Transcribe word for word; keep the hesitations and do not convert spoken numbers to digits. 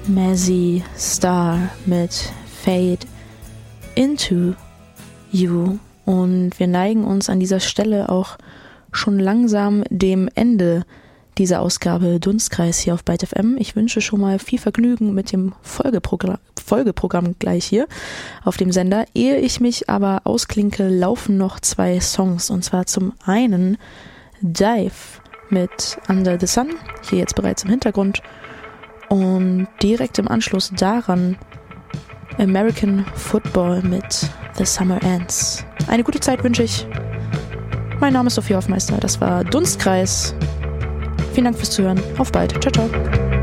Mazzy Star mit Fade Into You. Und wir neigen uns an dieser Stelle auch schon langsam dem Ende dieser Ausgabe Dunstkreis hier auf Byte F M. Ich wünsche schon mal viel Vergnügen mit dem Folgeprogramm, Folgeprogramm gleich hier auf dem Sender. Ehe ich mich aber ausklinke, laufen noch zwei Songs. Und zwar zum einen Dive mit Under the Sun, hier jetzt bereits im Hintergrund. Und direkt im Anschluss daran American Football mit The Summer Ends. Eine gute Zeit wünsche ich. Mein Name ist Sophie Hoffmeister. Das war Dunstkreis. Vielen Dank fürs Zuhören. Auf bald. Ciao, ciao.